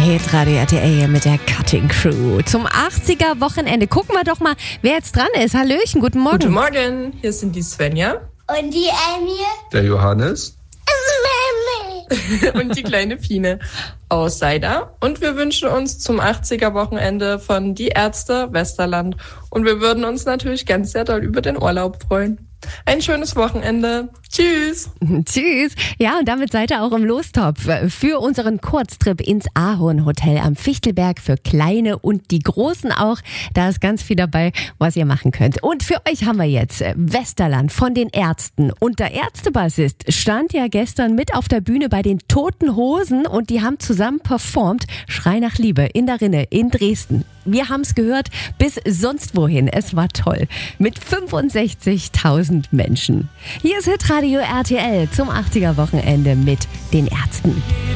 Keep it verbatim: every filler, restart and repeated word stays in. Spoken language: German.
Hitradio R T L mit der Cutting Crew zum achtziger-Wochenende. Gucken wir doch mal, wer jetzt dran ist. Hallöchen, guten Morgen. Guten Morgen, hier sind die Svenja. Und die Emil. Der Johannes. Und die kleine Fine aus Seida. Und wir wünschen uns zum achtziger-Wochenende von Die Ärzte Westerland. Und wir würden uns natürlich ganz sehr doll über den Urlaub freuen. Ein schönes Wochenende. Tschüss. Tschüss. Ja, und damit seid ihr auch im Lostopf für unseren Kurztrip ins Ahorn-Hotel am Fichtelberg für Kleine und die Großen auch. Da ist ganz viel dabei, was ihr machen könnt. Und für euch haben wir jetzt Westerland von den Ärzten. Und der Ärztebassist stand ja gestern mit auf der Bühne bei den Toten Hosen und die haben zusammen performt Schrei nach Liebe in der Rinne in Dresden. Wir haben es gehört bis sonst wohin. Es war toll. Mit fünfundsechzigtausend Menschen. Hier ist Hitradio R T L zum achtziger-Wochenende mit den Ärzten.